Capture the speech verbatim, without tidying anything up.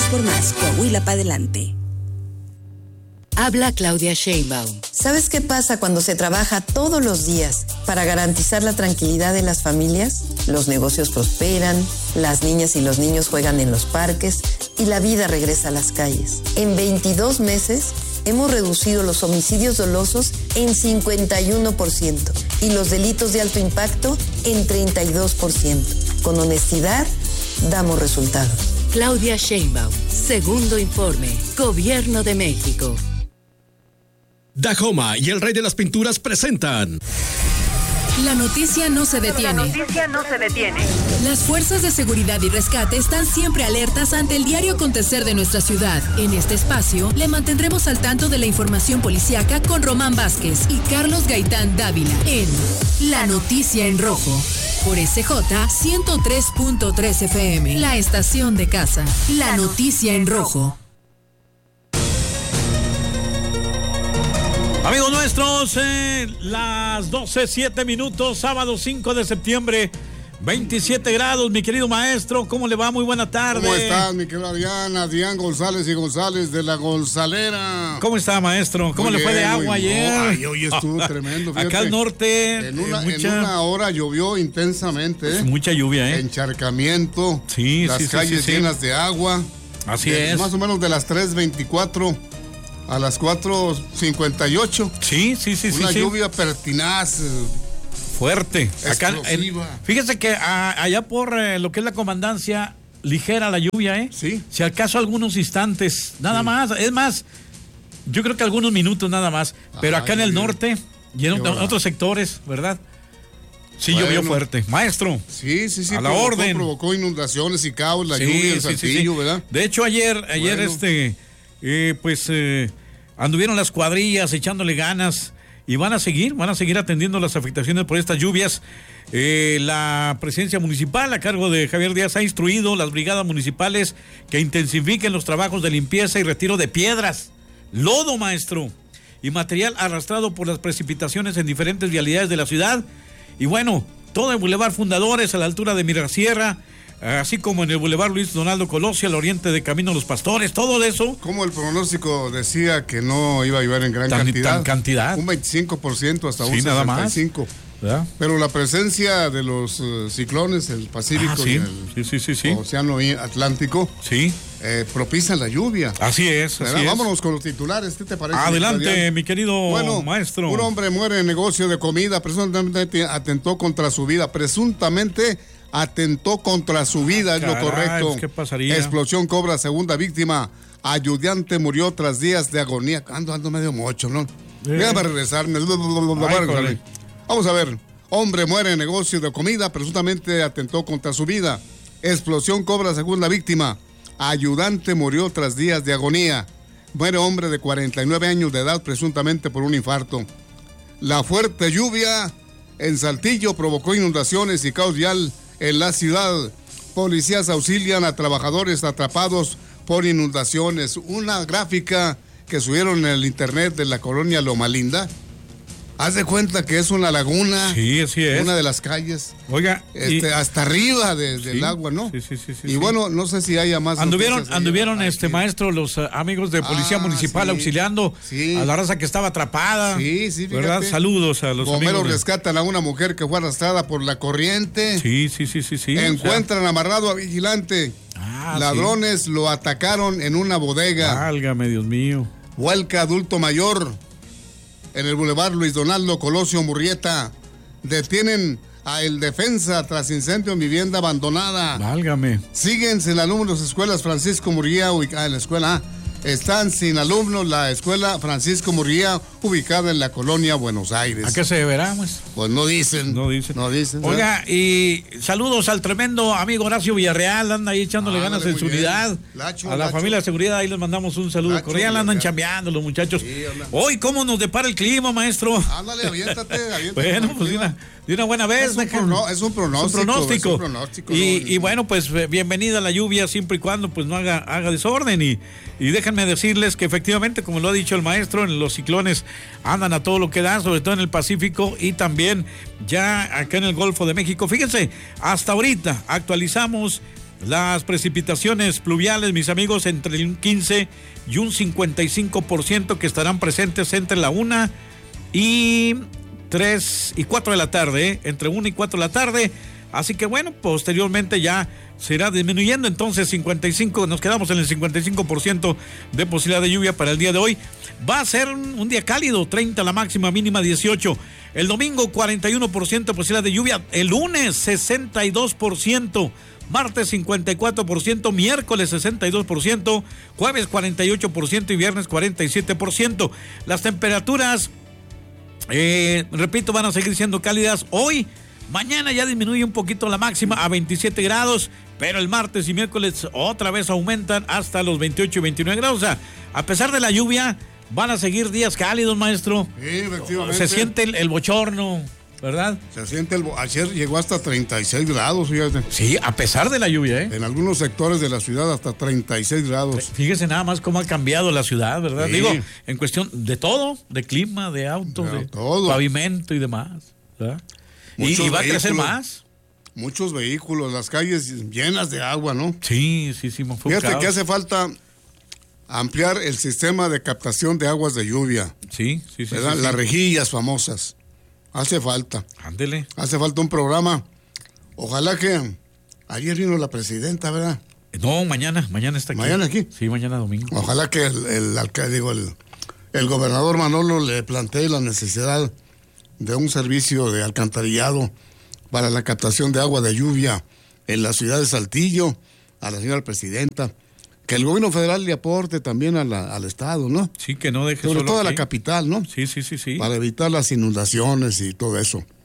por más. Coahuila para adelante. Habla Claudia Sheinbaum. ¿Sabes qué pasa cuando se trabaja todos los días para garantizar la tranquilidad de las familias? Los negocios prosperan, las niñas y los niños juegan en los parques y la vida regresa a las calles. En veintidós meses hemos reducido los homicidios dolosos en cincuenta y uno por ciento y los delitos de alto impacto en treinta y dos por ciento. Con honestidad, damos resultados. Claudia Sheinbaum, segundo informe, Gobierno de México. Dahoma y el Rey de las Pinturas presentan. La noticia no se detiene. La noticia no se detiene. Las fuerzas de seguridad y rescate están siempre alertas ante el diario acontecer de nuestra ciudad. En este espacio, le mantendremos al tanto de la información policíaca con Román Vázquez y Carlos Gaitán Dávila en La Noticia en Rojo. Por S J ciento tres punto tres F M, la estación de casa. La Noticia en Rojo. Amigos nuestros, eh, las doce, siete minutos, sábado cinco de septiembre, veintisiete grados, mi querido maestro, ¿cómo le va? Muy buena tarde. ¿Cómo estás, mi querido Adrián? Adrián González y González de la Gonzalera. ¿Cómo está, maestro? ¿Cómo muy le fue bien, de agua ayer? No, ay, hoy estuvo tremendo, fíjate. Acá al norte. En una, eh, mucha... en una hora llovió intensamente. Pues mucha lluvia, ¿eh? Encharcamiento. Sí, las sí, calles sí, sí, llenas sí. de agua. Así de, es. Más o menos de las tres veinticuatro a las cuatro cincuenta y ocho. Sí, sí, sí, una sí. Una lluvia sí. pertinaz. Fuerte. Acá, explosiva. En, fíjese que a, allá por eh, lo que es la comandancia, ligera la lluvia, ¿eh? Sí. Si acaso algunos instantes, nada sí. más. Es más, yo creo que algunos minutos nada más. Pero acá Ay, en el bien. norte y en otro, otros sectores, ¿verdad? Sí, bueno, llovió fuerte. Maestro. Sí, sí, sí. A la provocó, orden. Provocó inundaciones y caos, la sí, lluvia, el sí, Saltillo, sí, sí. ¿verdad? De hecho, ayer, ayer bueno. este, eh, pues, eh, anduvieron las cuadrillas echándole ganas y van a seguir, van a seguir atendiendo las afectaciones por estas lluvias. Eh, la presidencia municipal a cargo de Javier Díaz ha instruido las brigadas municipales que intensifiquen los trabajos de limpieza y retiro de piedras, lodo, maestro, y material arrastrado por las precipitaciones en diferentes vialidades de la ciudad. Y bueno, todo el Boulevard Fundadores a la altura de Mirasierra, así como en el Boulevard Luis Donaldo Colosio al oriente de Camino Los Pastores, todo eso. Como el pronóstico decía que no iba a llover en gran tan, cantidad. Tan cantidad. Un veinticinco por ciento hasta sí, un sesenta y cinco por ciento. ¿verdad? Pero la presencia de los uh, ciclones, el Pacífico ah, sí. y el sí, sí, sí, sí. Océano Atlántico, sí. eh, propician la lluvia. Así es, así Vámonos es. con los titulares, ¿qué te parece? Adelante, mi querido bueno, maestro. Un hombre muere en negocio de comida, presuntamente atentó contra su vida, presuntamente atentó contra su vida, es Caray, lo correcto. ¿qué pasaría? Explosión cobra segunda víctima. Ayudante murió tras días de agonía. Ando, ando medio mocho, ¿no? Eh. Déjame regresarme. Ay, Vamos a ver. Hombre muere en negocio de comida, presuntamente atentó contra su vida. Explosión cobra segunda víctima. Ayudante murió tras días de agonía. Muere hombre de cuarenta y nueve años de edad, presuntamente por un infarto. La fuerte lluvia en Saltillo provocó inundaciones y caos vial en la ciudad. Policías auxilian a trabajadores atrapados por inundaciones. Una gráfica que subieron en el internet de la colonia Loma Linda. Haz de cuenta que es una laguna. Sí, así es. Una de las calles. Oiga. Este, y, hasta arriba de, del sí, agua, ¿no? Sí, sí, sí. sí y sí. bueno, no sé si haya más. Anduvieron, anduvieron, este ahí. maestro, los uh, amigos de Policía ah, Municipal sí. auxiliando sí. a la raza que estaba atrapada. Sí, sí, fíjate. ¿Verdad? Saludos a los Bomberos amigos. De... rescatan a una mujer que fue arrastrada por la corriente. Sí, sí, sí, sí, sí. Encuentran o sea... amarrado a vigilante. Ah, Ladrones sí. lo atacaron en una bodega. Válgame, Dios mío. Vuelca adulto mayor. En el Boulevard Luis Donaldo Colosio Murrieta, detienen a el defensa tras incendio en vivienda abandonada. Válgame. Siguen sin alumnos escuelas Francisco Murguía, ubicada en la escuela A. Están sin alumnos la escuela Francisco Murguía, ubicada en la colonia Buenos Aires. ¿A qué se deberá, pues? Pues no dicen. No dicen. No dicen. Oiga, y saludos al tremendo amigo Horacio Villarreal, anda ahí echándole ah, ganas en su unidad. Lacho, a la Lacho. familia de seguridad, ahí les mandamos un saludo Lacho, cordial, andan chambeando los muchachos. Sí, hoy, ¿cómo nos depara el clima, maestro? Ándale, aviéntate, aviéntate. Bueno, pues de una, de una buena vez. Es un, prono, es un pronóstico. Es un pronóstico. Es un pronóstico y, no, y bueno, pues bienvenida a la lluvia, siempre y cuando pues no haga, haga desorden. Y, y déjenme decirles que efectivamente, como lo ha dicho el maestro, los ciclones andan a todo lo que dan, sobre todo en el Pacífico y también ya acá en el Golfo de México. Fíjense, hasta ahorita actualizamos Las precipitaciones pluviales, mis amigos, entre un quince y un cincuenta y cinco por ciento que estarán presentes entre la una y tres y cuatro de la tarde, ¿eh? Entre una y cuatro de la tarde. Así que bueno, posteriormente ya se irá disminuyendo, entonces cincuenta y cinco, nos quedamos en el cincuenta y cinco por ciento de posibilidad de lluvia para el día de hoy. Va a ser un, un día cálido, treinta la máxima, mínima dieciocho. El domingo cuarenta y uno por ciento de posibilidad de lluvia, el lunes sesenta y dos por ciento, martes cincuenta y cuatro por ciento, miércoles sesenta y dos por ciento, jueves cuarenta y ocho por ciento y viernes cuarenta y siete por ciento. Las temperaturas, eh, repito, van a seguir siendo cálidas hoy. Mañana ya disminuye un poquito la máxima a veintisiete grados, pero el martes y miércoles otra vez aumentan hasta los veintiocho y veintinueve grados. O sea, a pesar de la lluvia, van a seguir días cálidos, maestro. Sí, efectivamente. Se siente el, el bochorno, ¿verdad? Se siente el... Ayer llegó hasta treinta y seis grados, fíjate. Sí, a pesar de la lluvia, ¿eh? En algunos sectores de la ciudad hasta treinta y seis grados. Fíjese nada más cómo ha cambiado la ciudad, ¿verdad? Sí. Digo, en cuestión de todo, de clima, de autos, de, de todo. pavimento y demás, ¿verdad? Y, y va a crecer más. Muchos vehículos, las calles llenas de agua, ¿no? Sí, sí, sí. Fue Fíjate que hace falta ampliar el sistema de captación de aguas de lluvia. Sí, sí, sí. ¿verdad? sí, Las sí. rejillas famosas. Hace falta. Ándele. Hace falta un programa. Ojalá que... Ayer vino la presidenta, ¿verdad? No, mañana, mañana está aquí. ¿Mañana aquí? Sí, mañana domingo. Ojalá que el, el alcalde, digo, el, el gobernador Manolo le plantee la necesidad de un servicio de alcantarillado para la captación de agua de lluvia en la ciudad de Saltillo, a la señora presidenta, que el gobierno federal le aporte también a la, al estado, ¿no? Sí, que no deje Sobre solo todo a aquí. la capital, ¿no? Sí, sí, sí, sí. Para evitar las inundaciones y todo eso.